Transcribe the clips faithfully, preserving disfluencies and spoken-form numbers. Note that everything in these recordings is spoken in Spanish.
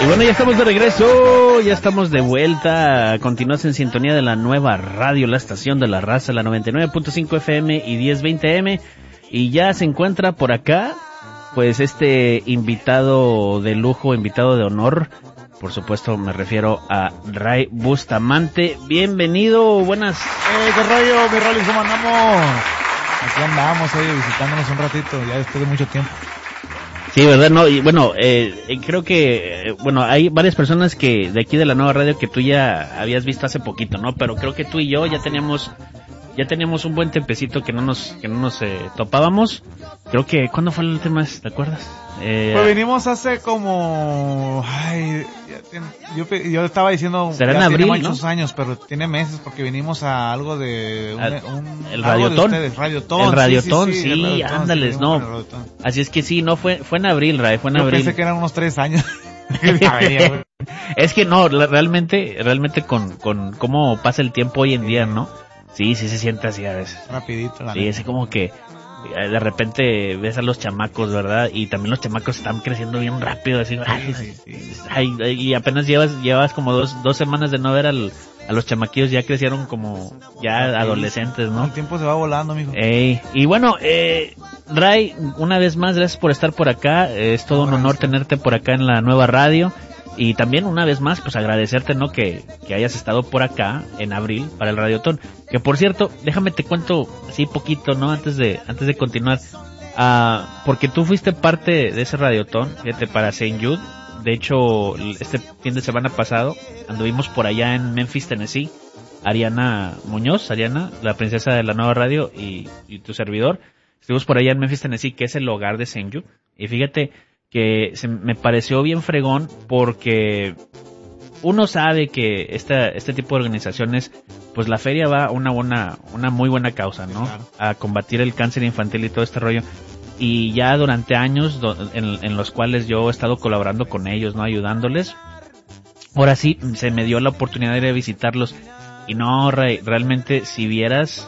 Y bueno, ya estamos de regreso, ya estamos de vuelta. Continúas en sintonía de la nueva radio, la estación de la raza, la noventa y nueve punto cinco F M y diez veinte M. Y ya se encuentra por acá, pues este invitado de lujo, invitado de honor. Por supuesto me refiero a Ray Bustamante. Bienvenido, buenas. Eh, qué rollo, mi Rolly, ¿cómo andamos? Aquí andamos, oye, visitándonos un ratito, ya después de mucho tiempo. Sí, verdad, no, y bueno, eh, creo que, eh, bueno, hay varias personas que de aquí de la nueva radio que tú ya habías visto hace poquito, ¿no? Pero creo que tú y yo ya teníamos, ya teníamos un buen tempecito que no nos, que no nos eh, topábamos. Creo que, ¿cuándo fue la última vez? ¿Te acuerdas? Eh, pues vinimos hace como, ay, yo, yo estaba diciendo, será ya en abril, tiene muchos ¿no? años, pero tiene meses porque vinimos a algo de, un, un el Radiotón, el Radiotón, el Radiotón, sí, sí, sí, sí, Radiotón, ándales, sí, no, Radiotón. Así es que sí, no fue, fue en abril, Ray, fue en yo abril. Yo pensé que eran unos tres años. Es que no, realmente, realmente con, con cómo pasa el tiempo hoy en día, ¿no? Sí, sí se siente así a veces. Rapidito, la Sí, es como que de repente ves a los chamacos, ¿verdad? Y también los chamacos están creciendo bien rápido, así, ay, sí, sí. Ay, y apenas llevas, llevas como dos, dos semanas de no ver al, a los chamaquillos, ya crecieron como ya sí, adolescentes, ¿no? El tiempo se va volando, mijo. Ey, y bueno, eh, Ray, una vez más, gracias por estar por acá, eh, es todo un honor tenerte por acá en la nueva radio. Y también una vez más, pues agradecerte, ¿no? Que, que hayas estado por acá en abril para el Radiotón. Que por cierto, déjame te cuento así poquito, ¿no? Antes de, antes de continuar. Uh, porque tú fuiste parte de ese Radiotón, fíjate, para Saint Jude. De hecho, este fin de semana pasado anduvimos por allá en Memphis, Tennessee. Ariana Muñoz, Ariana, la princesa de la nueva radio y, y tu servidor. Estuvimos por allá en Memphis, Tennessee, que es el hogar de Saint Jude. Y fíjate que se me pareció bien fregón porque uno sabe que esta, este tipo de organizaciones, pues la feria va a una buena, una muy buena causa, ¿no? Claro. A combatir el cáncer infantil y todo este rollo. Y ya durante años en, en los cuales yo he estado colaborando con ellos, ¿no? Ayudándoles. Ahora sí, se me dio la oportunidad de ir a visitarlos. Y no, Ray, realmente si vieras,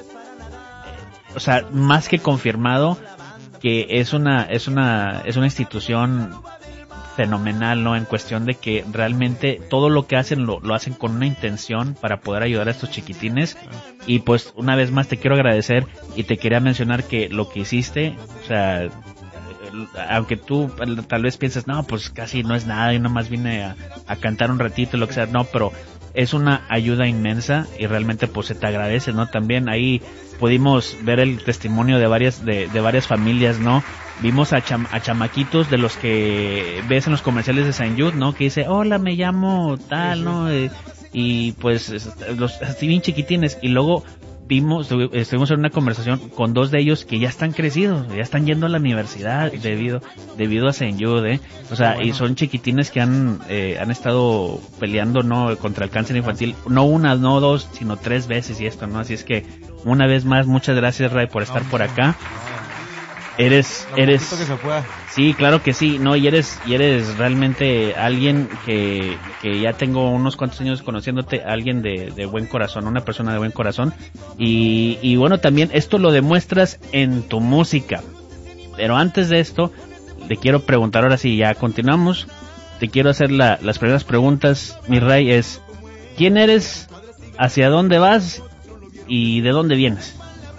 o sea, más que confirmado, que es una es una es una institución fenomenal, ¿no? En cuestión de que realmente todo lo que hacen lo, lo hacen con una intención para poder ayudar a estos chiquitines. Y pues una vez más te quiero agradecer y te quería mencionar que lo que hiciste, o sea, aunque tú tal vez pienses, no, pues casi no es nada, yo nomás vine a, a cantar un ratito, lo que sea, no, pero es una ayuda inmensa y realmente pues se te agradece, ¿no? También ahí pudimos ver el testimonio de varias de, de varias familias, ¿no? Vimos a, cham, a chamaquitos de los que ves en los comerciales de Saint Jude, ¿no? Que dice, hola, me llamo tal, ¿no? Eh, y pues los así bien chiquitines. Y luego vimos, estuvimos en una conversación con dos de ellos que ya están crecidos, ya están yendo a la universidad debido debido a Saint Jude, ¿eh? O sea, bueno. Y son chiquitines que han eh, han estado peleando, ¿no? Contra el cáncer infantil, no una, no dos, sino tres veces y esto, ¿no? Así es que una vez más, muchas gracias, Ray, por estar por acá. Eres, eres, que se pueda. Sí, claro que sí, no, y eres, y eres realmente alguien que, que ya tengo unos cuantos años conociéndote, alguien de, de buen corazón, una persona de buen corazón, y, y bueno, también esto lo demuestras en tu música, pero antes de esto, te quiero preguntar, ahora sí, ya continuamos, te quiero hacer la, las primeras preguntas, mi Ray, es, ¿quién eres, hacia dónde vas, y de dónde vienes?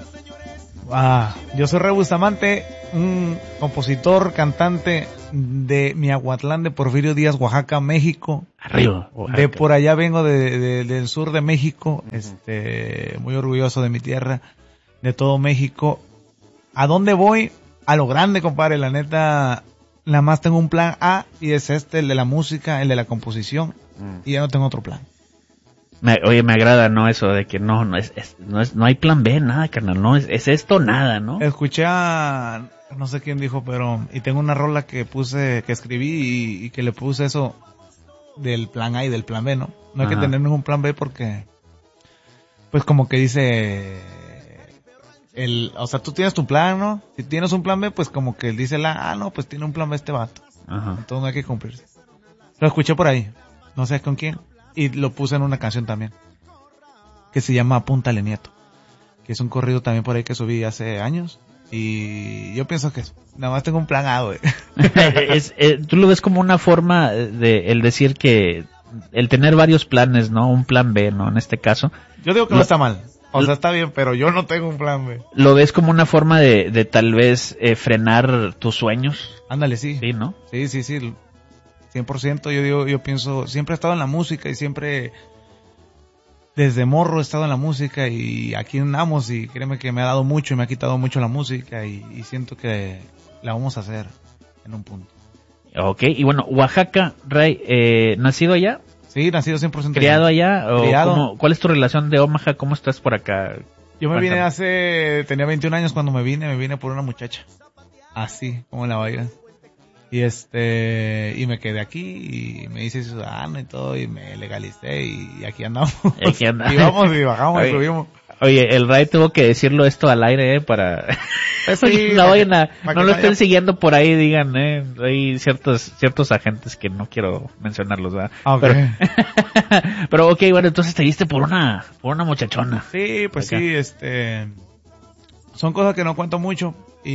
Ah, yo soy Ray Bustamante, un compositor, cantante de Miahuatlán de Porfirio Díaz, Oaxaca, México. Arriba, Oaxaca. De por allá vengo de, de, del sur de México, este, muy orgulloso de mi tierra, de todo México. ¿A dónde voy? A lo grande, compadre, la neta, nada más tengo un plan A y es este, el de la música, el de la composición, mm. y ya no tengo otro plan. Me, oye, me agrada, ¿no? Eso de que no, no es, es, no es, no hay plan B, nada, carnal, no es, es esto, nada, ¿no? Escuché a, no sé quién dijo, pero, y tengo una rola que puse, que escribí y, y que le puse eso del plan A y del plan B, ¿no? No hay Ajá. que tener ningún plan B porque, pues como que dice, el, o sea, tú tienes tu plan, ¿no? Si tienes un plan B, pues como que dice la, ah, no, pues tiene un plan B este vato. Ajá. Entonces no hay que cumplirse. Lo escuché por ahí, no sé con quién. Y lo puse en una canción también, que se llama Apúntale Nieto, que es un corrido también por ahí que subí hace años, Y yo pienso que nada más tengo un plan A, güey. es, eh, tú lo ves como una forma de el decir que el tener varios planes, ¿no? Un plan B, ¿no? En este caso. Yo digo que lo, no está mal. O sea, está bien, pero yo no tengo un plan B. ¿Lo ves como una forma de, de tal vez eh, frenar tus sueños? Ándale, sí. Sí, ¿no? Sí, sí, sí. cien por ciento yo digo, yo pienso, siempre he estado en la música y siempre, desde morro he estado en la música y aquí andamos y créeme que me ha dado mucho y me ha quitado mucho la música y, y siento que la vamos a hacer en un punto. Ok, y bueno, Oaxaca, Ray, eh, ¿nacido allá? Sí, nacido cien por ciento. ¿Criado allá? ¿O Criado. cómo, ¿Cuál es tu relación de Omaha? ¿Cómo estás por acá? Yo me Cuéntame. vine hace, tenía veintiún años cuando me vine, me vine por una muchacha. Así, como la bailan. Y este, y me quedé aquí y me hice ciudadano y todo y me legalicé y aquí andamos. Aquí andamos. Y vamos y bajamos Oye, y subimos. Oye, el Ray tuvo que decirlo esto al aire, eh, para... Sí, no vayan a, para no que lo vaya- estén siguiendo por ahí, digan, eh, hay ciertos, ciertos agentes que no quiero mencionarlos, ¿verdad? Ah, ok. Pero, pero ok, bueno, entonces te diste por una, por una muchachona. Sí, pues Acá. sí, este, son cosas que no cuento mucho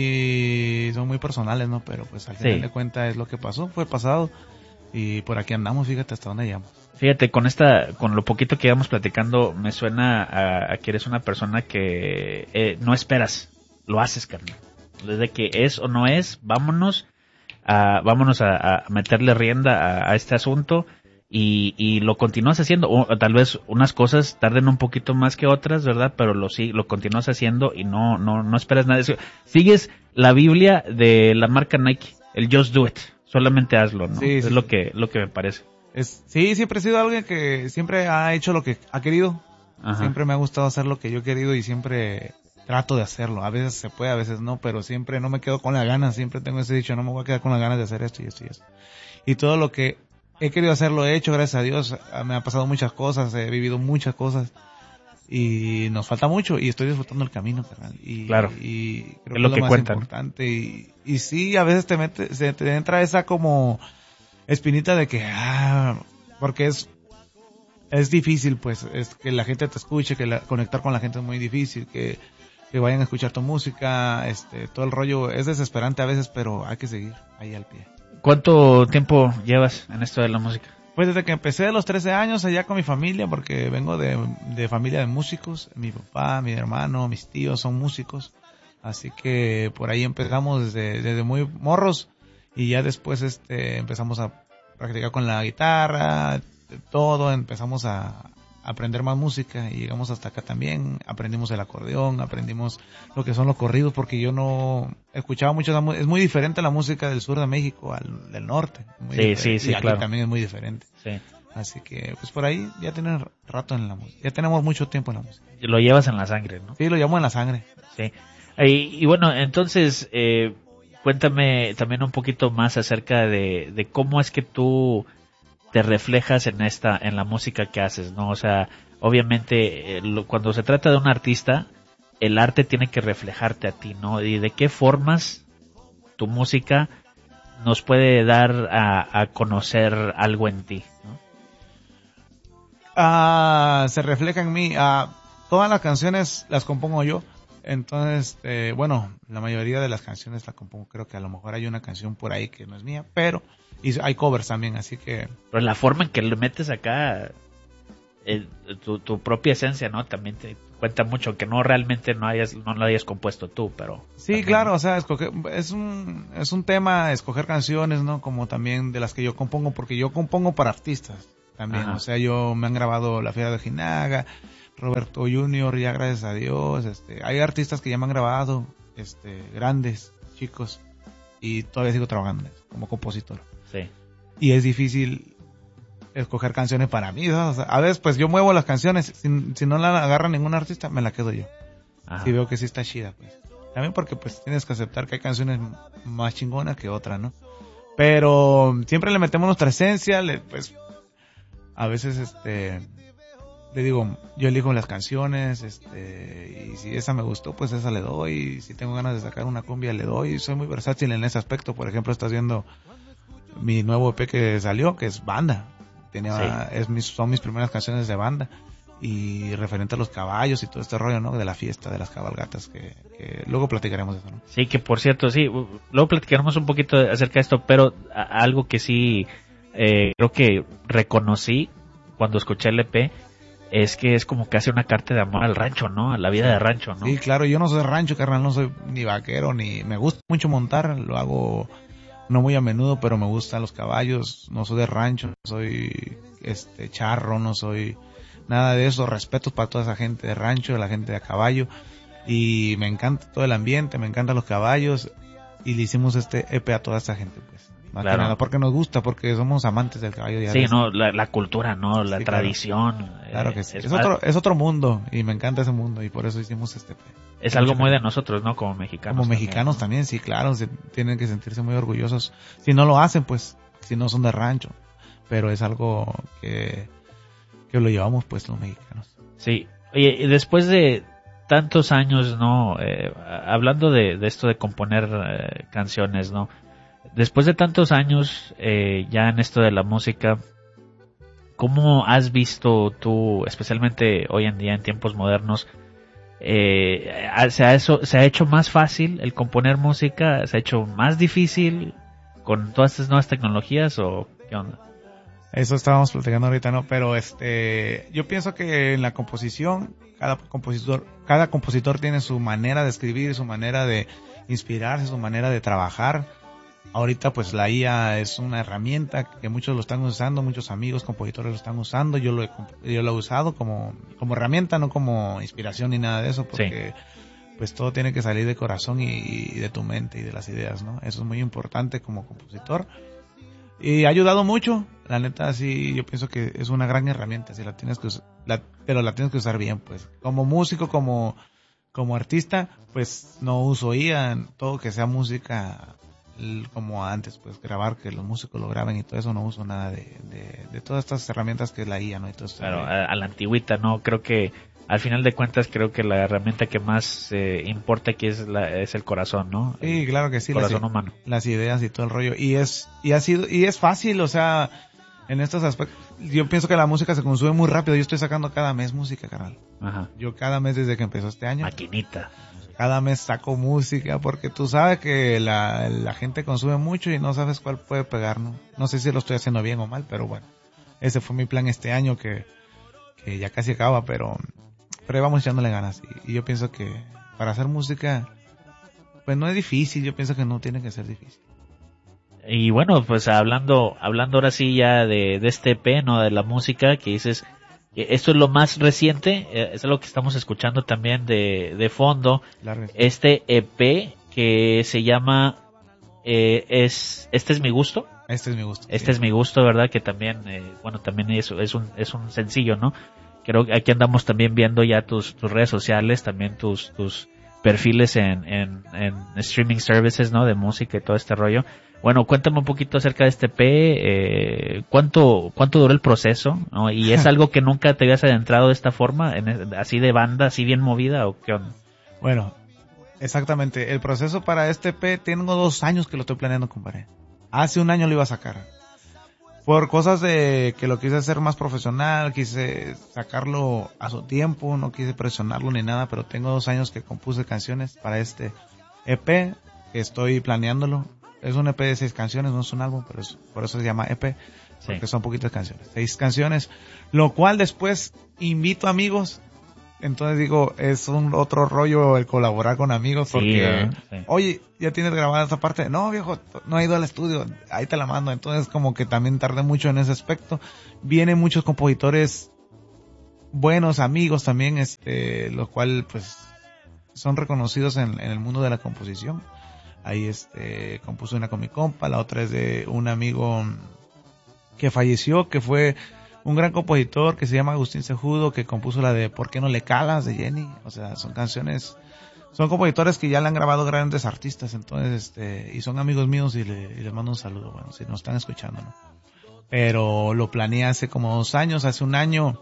y son muy personales, ¿no? Pero pues al final Sí. de cuentas es lo que pasó, fue pasado y por aquí andamos, fíjate hasta dónde llegamos. Fíjate, con esta, con lo poquito que íbamos platicando, me suena a, a que eres una persona que eh, no esperas, lo haces, carnal. Desde que es o no es, vámonos a, vámonos a, a meterle rienda a, a este asunto y, y lo continúas haciendo. O, o tal vez unas cosas tarden un poquito más que otras, ¿verdad? Pero lo sí, lo continúas haciendo y no, no, no esperas nada. Sigues la Biblia de la marca Nike, el Just Do It. Solamente hazlo, ¿no? Sí, es sí, lo sí. que, lo que me parece. Es, sí, siempre he sido alguien que siempre ha hecho lo que ha querido. Ajá. Siempre me ha gustado hacer lo que yo he querido y siempre trato de hacerlo. A veces se puede, a veces no, pero siempre no me quedo con las ganas. Siempre tengo ese dicho, no me voy a quedar con las ganas de hacer esto y esto y esto. Y todo lo que he querido hacer lo he hecho, gracias a Dios. Me han pasado muchas cosas, he vivido muchas cosas. Y nos falta mucho y estoy disfrutando el camino, carnal. Y, Claro. y creo Es lo que que es lo más cuenta, ¿no? importante. Y, y sí, a veces te mete, se te entra esa como espinita de que, ah, porque es, es difícil, pues, es que la gente te escuche, que la, conectar con la gente es muy difícil, que, que vayan a escuchar tu música, este, todo el rollo es desesperante a veces, pero hay que seguir ahí al pie. ¿Cuánto tiempo llevas en esto de la música? Pues desde que empecé a los trece años allá con mi familia, porque vengo de, de familia de músicos, mi papá, mi hermano, mis tíos son músicos, así que por ahí empezamos desde, desde muy morros y ya después este empezamos a practicar con la guitarra, todo, empezamos a aprender más música y llegamos hasta acá también, aprendimos el acordeón, aprendimos lo que son los corridos, porque yo no escuchaba mucho, la mu- es muy diferente la música del sur de México al del norte, muy Sí, diferente, sí, sí, y aquí claro. también es muy diferente. Sí. Así que, pues por ahí ya tienen rato en la música. Ya tenemos mucho tiempo en la música. Lo llevas en la sangre, ¿no? Sí, lo llamo en la sangre. Sí. Y, y bueno, entonces, eh, cuéntame también un poquito más acerca de, de cómo es que tú te reflejas en esta, en la música que haces, ¿no? O sea, obviamente, eh, lo- cuando se trata de un artista, el arte tiene que reflejarte a ti, ¿no? Y de qué formas tu música nos puede dar a, a conocer algo en ti, ¿no? Ah, se refleja en mí. Ah, todas las canciones las compongo yo. Entonces, eh, bueno, la mayoría de las canciones las compongo. Creo que a lo mejor hay una canción por ahí que no es mía, pero y hay covers también, así que Pero la forma en que le metes acá, eh, tu, tu propia esencia, ¿no? También te cuenta mucho, que no realmente no hayas, no lo hayas compuesto tú, pero... sí, también, claro, ¿no? o sea, escoger, es un es un tema escoger canciones, ¿no? Como también de las que yo compongo, porque yo compongo para artistas también. Ajá. O sea, yo me han grabado La Fiera de Ojinaga, Roberto junior, ya gracias a Dios, este, hay artistas que ya me han grabado, este, grandes, chicos, y todavía sigo trabajando en eso, como compositor. Sí. Y es difícil escoger canciones para mí, ¿no? O sea, a veces pues yo muevo las canciones, si, si no la agarra ningún artista, me la quedo yo. Ajá. Si veo que sí está chida, pues. También porque pues tienes que aceptar que hay canciones más chingonas que otras, ¿no? Pero siempre le metemos nuestra esencia, le, pues a veces este le digo, yo elijo las canciones, este, y si esa me gustó, pues esa le doy, y si tengo ganas de sacar una cumbia le doy, soy muy versátil en ese aspecto. Por ejemplo, estás viendo mi nuevo E P que salió, que es banda. Tenía, Sí. es mis, son mis primeras canciones de banda. y referente a los caballos y todo este rollo, ¿no? De la fiesta, de las cabalgatas, que, que luego platicaremos de eso, ¿no? Sí, que por cierto, sí, luego platicaremos un poquito acerca de esto, pero a, algo que sí eh, creo que reconocí cuando escuché el E P es que es como casi una carta de amor al rancho, ¿no? A la vida de rancho, ¿no? Sí, claro, yo no soy rancho, carnal, no soy ni vaquero, ni me gusta mucho montar, lo hago no muy a menudo, pero me gustan los caballos, no soy de rancho, no soy este charro, no soy nada de eso, respeto para toda esa gente de rancho, la gente de a caballo, y me encanta todo el ambiente, me encantan los caballos, y le hicimos este E P a toda esa gente, pues. Más claro. que nada, porque nos gusta, porque somos amantes del caballo. Ya sí, no, la, la cultura, ¿no? La sí, tradición. Claro, claro eh, que sí. Es, es, otro, es otro mundo, y me encanta ese mundo, y por eso hicimos este E P. Es algo muy de nosotros, ¿no? Como mexicanos. Como mexicanos también, también sí, claro, se, tienen que sentirse muy orgullosos. Si no lo hacen, pues, si no son de rancho. Pero es algo que, que lo llevamos, pues, los mexicanos. Sí. Oye, y después de tantos años, ¿no? Eh, hablando de, de esto de componer eh, canciones, ¿no? Después de tantos años eh, ya en esto de la música, ¿cómo has visto tú, especialmente hoy en día en tiempos modernos, eh, se, ha eso, se ha hecho más fácil el componer música? ¿Se ha hecho más difícil con todas estas nuevas tecnologías o qué onda? Eso estábamos platicando ahorita, ¿no? Pero este, yo pienso que en la composición, cada compositor, cada compositor tiene su manera de escribir, su manera de inspirarse, su manera de trabajar. Ahorita pues la I A es una herramienta que muchos lo están usando, muchos amigos compositores lo están usando, yo lo he, yo lo he usado como, como herramienta, no como inspiración ni nada de eso, porque sí. Pues todo tiene que salir de corazón y, y de tu mente y de las ideas, ¿no? Eso es muy importante como compositor y ha ayudado mucho, la neta sí, yo pienso que es una gran herramienta, si la tienes que usar, la, pero la tienes que usar bien, pues, como músico, como, como artista, pues no uso I A, todo que sea música como antes, pues grabar, que los músicos lo graben y todo eso, no uso nada de, de, de todas estas herramientas que es la I A, ¿no? Y todo esto claro, de... a, a la antigüita, ¿no? Creo que al final de cuentas creo que la herramienta que más eh, importa aquí es la, es el corazón, ¿no? Sí, claro que sí, el corazón las, humano. Las ideas y todo el rollo, y es, y ha sido, y es fácil, o sea, en estos aspectos, yo pienso que la música se consume muy rápido, yo estoy sacando cada mes música, carnal. Ajá. Yo cada mes desde que empezó este año. Maquinita. Cada mes saco música, porque tú sabes que la, la gente consume mucho y no sabes cuál puede pegar, ¿no? No sé si lo estoy haciendo bien o mal, pero bueno, ese fue mi plan este año que, que ya casi acaba, pero, pero vamos echándole ganas. Y, y yo pienso que para hacer música, pues no es difícil, yo pienso que no tiene que ser difícil. Y bueno, pues hablando, hablando ahora sí ya de, de este E P, ¿no? De la música que dices, esto es lo más reciente, es lo que estamos escuchando también de, de fondo. Larga. Este E P que se llama eh, es Este es mi gusto. Este es mi gusto. Este sí. es mi gusto, ¿verdad? Que también, eh, bueno, también es, es un es un sencillo, ¿no? Creo que aquí andamos también viendo ya tus tus redes sociales, también tus tus perfiles en en en streaming services, ¿no? De música y todo este rollo. Bueno, cuéntame un poquito acerca de este E P, eh, cuánto cuánto duró el proceso, ¿no? Y es algo que nunca te habías adentrado de esta forma, en, así de banda, así bien movida, o qué onda. Bueno, exactamente. El proceso para este E P tengo dos años que lo estoy planeando, compadre. Hace un año lo iba a sacar. Por cosas de que lo quise hacer más profesional, quise sacarlo a su tiempo, no quise presionarlo ni nada, pero tengo dos años que compuse canciones para este E P, que estoy planeándolo. Es un E P de seis canciones, no es un álbum, pero es, por eso se llama E P, porque sí. Son poquitas canciones. Seis canciones, lo cual después invito amigos. Entonces digo, es un otro rollo el colaborar con amigos, porque, sí, sí. Oye, ¿ya tienes grabada esta parte? No, viejo, no he ido al estudio, ahí te la mando. Entonces como que también tardé mucho en ese aspecto. Vienen muchos compositores buenos, amigos también, este, los cuales pues son reconocidos en, en el mundo de la composición. Ahí este, compuse una con mi compa, la otra es de un amigo que falleció, que fue un gran compositor que se llama Agustín Cejudo, que compuso la de ¿Por qué no le calas? De Jenny. O sea, son canciones, son compositores que ya le han grabado grandes artistas, entonces, este, y son amigos míos y, le, y les mando un saludo, bueno, si nos están escuchando, ¿no? Pero lo planeé hace como dos años, hace un año,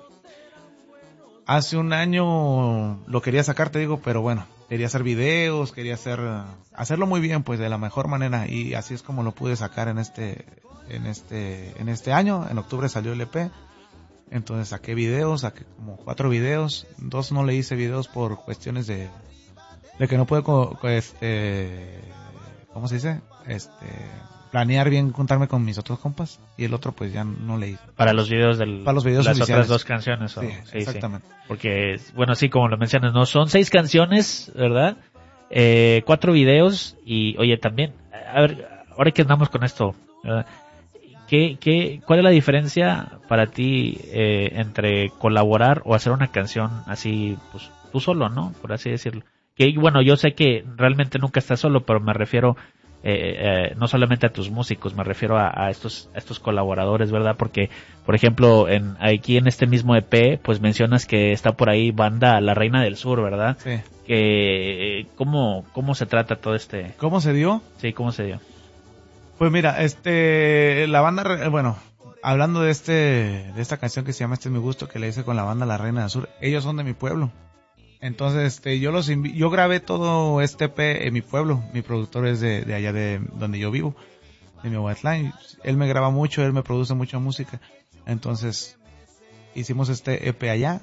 hace un año lo quería sacar, te digo, pero bueno, quería hacer videos, quería hacer, hacerlo muy bien, pues de la mejor manera, y así es como lo pude sacar en este, en este, en este año, en octubre salió el E P. Entonces saqué videos, saqué como cuatro videos, dos no le hice videos por cuestiones de, de que no puedo, co- co- este, ¿cómo se dice? Este, planear bien juntarme con mis otros compas, y el otro pues ya no le hice. Para los videos del, Para los videos las oficiales. otras dos canciones. O, Sí, sí, exactamente. sí. Porque, bueno, sí, como lo mencionas, no son seis canciones, ¿verdad? Eh, cuatro videos y, oye, también, a ver, ahora que andamos con esto, ¿verdad? ¿Qué, qué, ¿Cuál es la diferencia para ti eh, entre colaborar o hacer una canción así, pues tú solo, ¿no? Por así decirlo. Que bueno, yo sé que realmente nunca estás solo, pero me refiero eh, eh, no solamente a tus músicos, me refiero a, a estos a estos colaboradores, ¿verdad? Porque, por ejemplo, en aquí en este mismo E P, pues mencionas que está por ahí banda La Reina del Sur, ¿verdad? Sí. Que, ¿cómo, cómo se trata todo este? ¿Cómo se dio? Sí, ¿cómo se dio? Pues mira, este, la banda, re- bueno, hablando de este, de esta canción que se llama Este es mi gusto, que le hice con la banda La Reina del Sur, ellos son de mi pueblo. Entonces, este, yo los invi- yo grabé todo este E P en mi pueblo. Mi productor es de, de allá de donde yo vivo, de Miahuatlán. Él me graba mucho, él me produce mucha música. Entonces, hicimos este E P allá.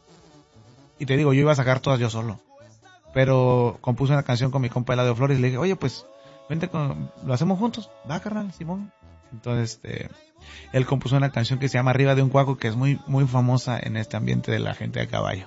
Y te digo, yo iba a sacar todas yo solo. Pero compuse una canción con mi compa Eladio Flores y le dije, oye, pues, vente con, lo hacemos juntos. Va, carnal, Simón. Entonces, este, él compuso una canción que se llama Arriba de un Cuaco, que es muy, muy famosa en este ambiente de la gente de caballo.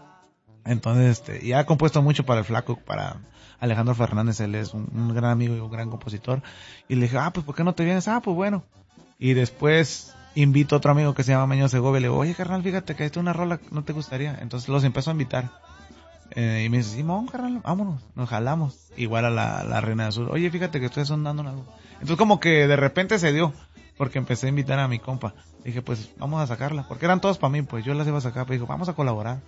Entonces, este, y ha compuesto mucho para el Flaco, para Alejandro Fernández, él es un, un gran amigo y un gran compositor. Y le dije, ah, pues, ¿por qué no te vienes? Ah, pues bueno. Y después invito a otro amigo que se llama Meño Segovia y le digo, oye, carnal, fíjate que esta es una rola, ¿no te gustaría? Entonces los empezó a invitar. Eh, y me dice, Simón, carnal, vámonos, nos jalamos. Igual a la, la Reina del Sur, oye, fíjate que estoy sonando algo. Entonces como que de repente se dio, porque empecé a invitar a mi compa. Dije, pues, vamos a sacarla, porque eran todos para mí, pues yo las iba a sacar, pero dijo, vamos a colaborar.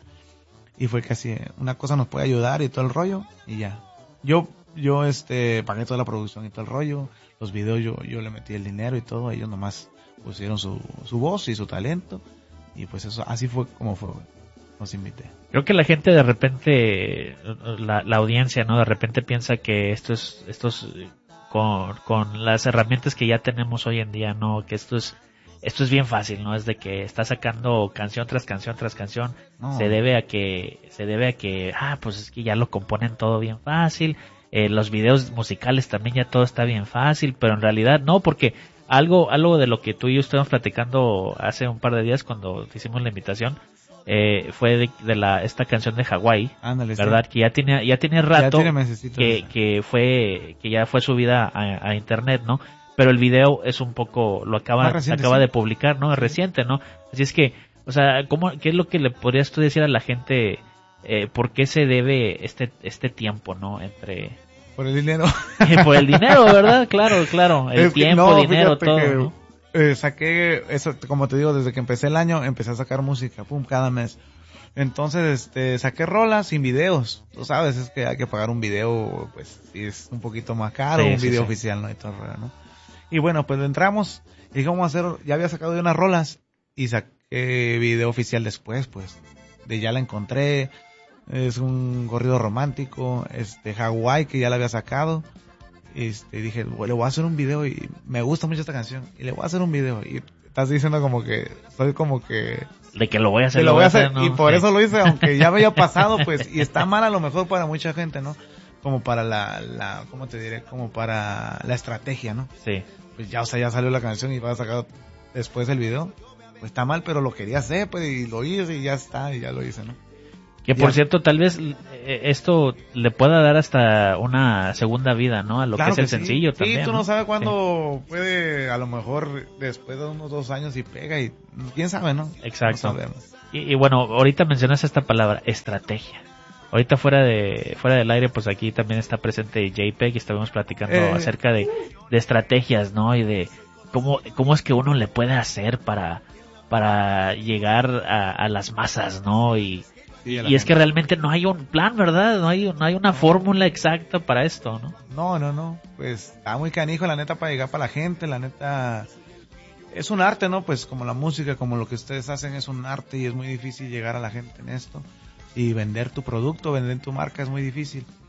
Y fue que así, una cosa nos puede ayudar y todo el rollo, y ya. Yo, yo, este, pagué toda la producción y todo el rollo, los videos yo, yo le metí el dinero y todo, ellos nomás pusieron su, su voz y su talento, y pues eso, así fue como fue, los invité. Creo que la gente de repente, la, la audiencia, ¿no? De repente piensa que esto es, esto es con, con las herramientas que ya tenemos hoy en día, ¿no? Que esto es, esto es bien fácil, ¿no? Es de que está sacando canción tras canción tras canción. No. Se debe a que, se debe a que, ah, pues es que ya lo componen todo bien fácil. Eh, los videos musicales también ya todo está bien fácil, pero en realidad no, porque algo, algo de lo que tú y yo estuvimos platicando hace un par de días cuando te hicimos la invitación, eh, fue de, de la, esta canción de Hawái, Ándale, ¿verdad? sí. Que ya tiene, ya tiene rato Ya tiene mesecitos. que, que fue, que ya fue subida a, a internet, ¿no? Pero el video es un poco, lo acaba, Más reciente, acaba sí. de publicar, ¿no? Es reciente, ¿no? Así es que, o sea, ¿cómo, qué es lo que le podrías tú decir a la gente, eh, por qué se debe este, este tiempo, ¿no? Entre, Por el dinero. por el dinero, ¿verdad? Claro, claro, el Es que tiempo, no, dinero, fíjate todo, que, ¿no? eh, saqué, eso, como te digo, desde que empecé el año, empecé a sacar música, pum, cada mes. Entonces, este, saqué rolas sin videos. Tú sabes, es que hay que pagar un video, pues, sí es un poquito más caro, Sí, un sí, video sí. oficial, ¿no? Y todo el rollo, ¿no? Y bueno, pues entramos, y dije, vamos a hacer, ya había sacado de unas rolas, y saqué video oficial después, pues, de ya la encontré, es un corrido romántico, este, Hawái, que ya la había sacado, este, dije, bueno, le voy a hacer un video, y me gusta mucho esta canción, y le voy a hacer un video, y estás diciendo como que, soy como que, De que lo voy a hacer, te lo voy a hacer, ¿no? y por Sí. eso lo hice, aunque ya me había pasado, pues, y está mal a lo mejor para mucha gente, ¿no? Como para la, la, ¿cómo te diré? Como para la estrategia, ¿no? Sí. Pues ya, o sea, ya salió la canción y va a sacar después el video. Pues está mal, pero lo quería hacer, pues, y lo hice y ya está, y ya lo hice, ¿no? Que por Ya. cierto, tal vez eh, esto le pueda dar hasta una segunda vida, ¿no? A lo Claro que es el sí. sencillo Sí, también. tú no, ¿no? sabes Sí. cuándo puede, a lo mejor, después de unos dos años y pega y quién sabe, ¿no? Exacto. No sabemos. Y, y bueno, ahorita mencionas esta palabra, estrategia. Ahorita fuera de fuera del aire, pues aquí también está presente JPEG y estábamos platicando Eh. acerca de, de estrategias, ¿no? Y de cómo cómo es que uno le puede hacer para para llegar a, a las masas, ¿no? Y, Sí, a la y es que gente. realmente no hay un plan, ¿verdad? No hay no hay una fórmula exacta para esto, ¿no? No, no, no, pues está muy canijo la neta para llegar para la gente, la neta es un arte, ¿no? Pues como la música, como lo que ustedes hacen es un arte y es muy difícil llegar a la gente en esto y vender tu producto, vender tu marca es muy difícil.